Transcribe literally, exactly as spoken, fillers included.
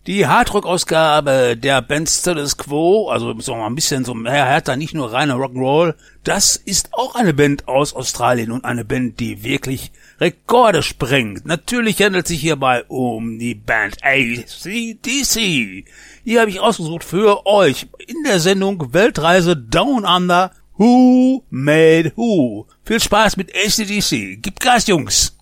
Die Hardrock-Ausgabe der Band Status Quo, also so ein bisschen so mehr härter, nicht nur reiner Rock'n'Roll, das ist auch eine Band aus Australien und eine Band, die wirklich Rekorde sprengt. Natürlich handelt es sich hierbei um die Band A C D C. Die habe ich ausgesucht für euch in der Sendung Weltreise Down Under. Who Made Who? Viel Spaß mit A C D C. Gib Gas, Jungs!